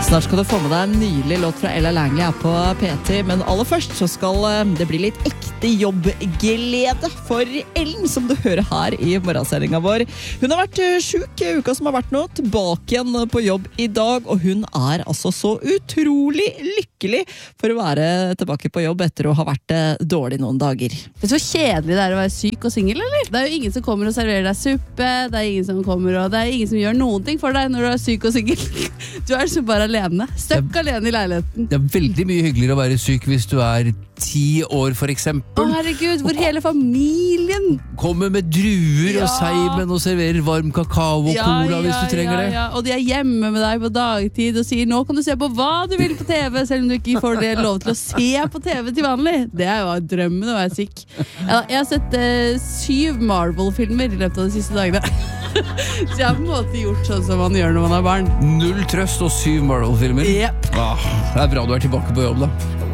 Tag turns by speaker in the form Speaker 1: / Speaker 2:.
Speaker 1: Snart skal du få med deg en nylig låt fra Ella Langley her på PT, men aller først så skal det bli litt ekte jobbglede for Ellen, som du hører her i morgensendingen vår. Hun har vært syk i uka som har vært nå, tilbake igjen på jobb i dag, og hun er altså så utrolig lykkelig for å være tilbake på jobb etter å ha vært dårlig noen dager.
Speaker 2: Vet du hvor kjedelig det er å være syk og singel, eller? Det er jo ingen som kommer og serverer deg suppe, det er ingen som kommer, og det er ingen som gjør noen ting for deg når du er syk og singel. Du er så bare alene. Støkk alene i leiligheten.
Speaker 3: Det er veldig mye hyggeligere å være syk hvis du er 10 år for eksempel.
Speaker 2: Å herregud, hvor hele familien
Speaker 3: kommer med druer og seimen og serverer varm kakao og cola hvis du trenger det.
Speaker 2: Og de er hjemme med deg på dagtid og sier nå kan du se på hva du vil på TV, selv om du ikke får det lov til å se på TV til vanlig. Det er jo drømmen å være syk. Jeg har sett 7 Marvel-filmer i løpet av de siste dagene. Så jeg har på en måte gjort sånn som man gjør når man har barn.
Speaker 3: 0 trøst og 7 Marvel-filmer.
Speaker 2: Yep.
Speaker 3: Det er bra du er tilbake på jobb da.